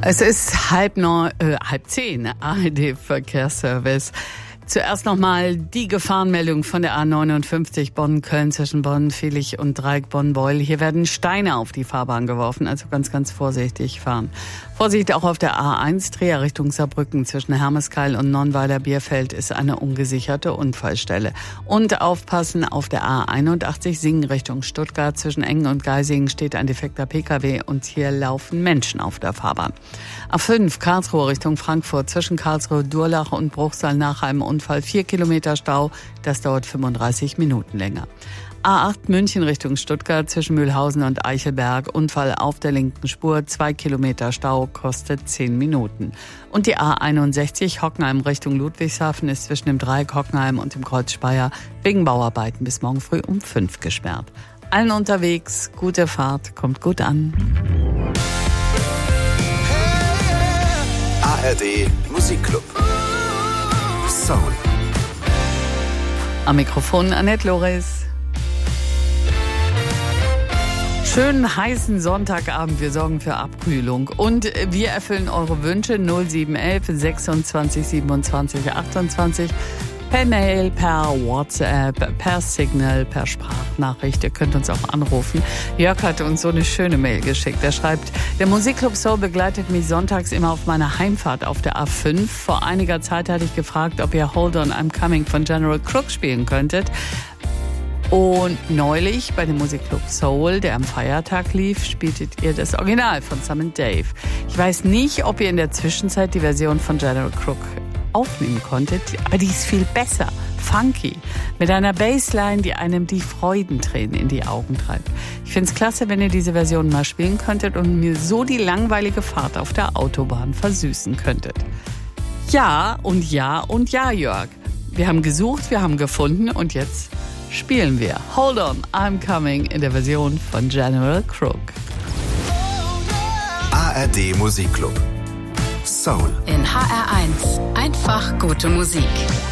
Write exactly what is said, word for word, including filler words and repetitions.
Es ist halb neun, äh, halb zehn, A R D-Verkehrsservice. Zuerst nochmal die Gefahrenmeldung von der A neunundfünfzig Bonn-Köln zwischen Bonn-Vilich und Dreieck Bonn-Beul. Hier werden Steine auf die Fahrbahn geworfen, also ganz, ganz vorsichtig fahren. Vorsicht auch auf der A eins, Trier Richtung Saarbrücken zwischen Hermeskeil und Nonnweiler-Bierfeld ist eine ungesicherte Unfallstelle. Und aufpassen auf der A einundachtzig, Singen Richtung Stuttgart zwischen Engen und Geisingen steht ein defekter Pkw und hier laufen Menschen auf der Fahrbahn. A fünf, Karlsruhe Richtung Frankfurt zwischen Karlsruhe, Durlach und Bruchsal nach einem Unfall, vier Kilometer Stau, das dauert fünfunddreißig Minuten länger. A acht München Richtung Stuttgart zwischen Mühlhausen und Eichelberg, Unfall auf der linken Spur, zwei Kilometer Stau, kostet zehn Minuten. Und die A einundsechzig Hockenheim Richtung Ludwigshafen ist zwischen dem Dreieck Hockenheim und dem Kreuz Speyer wegen Bauarbeiten bis morgen früh um fünf gesperrt. Allen unterwegs, gute Fahrt, kommt gut an. A R D Musikclub Soul. Am Mikrofon Annette Loris. Schönen heißen Sonntagabend, wir sorgen für Abkühlung und wir erfüllen eure Wünsche null sieben elf sechsundzwanzig siebenundzwanzig achtundzwanzig per Mail, per WhatsApp, per Signal, per Sprachnachricht. Ihr könnt uns auch anrufen. Jörg hat uns so eine schöne Mail geschickt. Er schreibt, der Musikclub Soul begleitet mich sonntags immer auf meiner Heimfahrt auf der A fünf. Vor einiger Zeit hatte ich gefragt, ob ihr Hold On, I'm Coming von General Crook spielen könntet. Und neulich bei dem Musikclub Soul, der am Feiertag lief, spieltet ihr das Original von Sam and Dave. Ich weiß nicht, ob ihr in der Zwischenzeit die Version von General Crook aufnehmen konntet, aber die ist viel besser, funky, mit einer Bassline, die einem die Freudentränen in die Augen treibt. Ich finde es klasse, wenn ihr diese Version mal spielen könntet und mir so die langweilige Fahrt auf der Autobahn versüßen könntet. Ja und ja und ja, Jörg. Wir haben gesucht, wir haben gefunden und jetzt spielen wir Hold On, I'm Coming in der Version von General Crook. A R D Musikclub Soul. In H R eins. Einfach gute Musik.